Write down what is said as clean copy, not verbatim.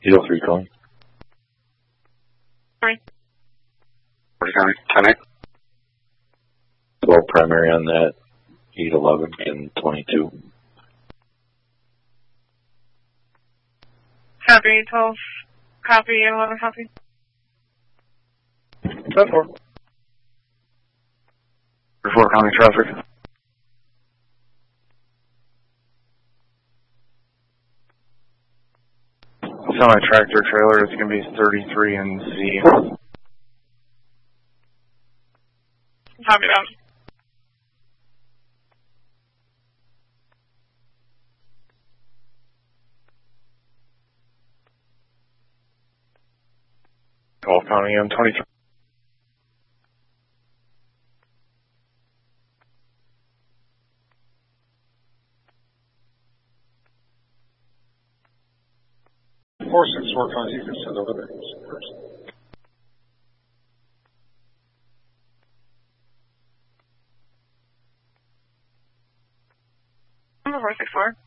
3 calling. Sorry. County, 10-8. Well, primary on that, 811 and 22. Copy, 12. Copy, 11 copy. 10-4. 4 County traffic. Semi-tractor trailer is going to be 33 in Z. Copy that. County M23. Four 6-4 County, you can send over there. Number 464.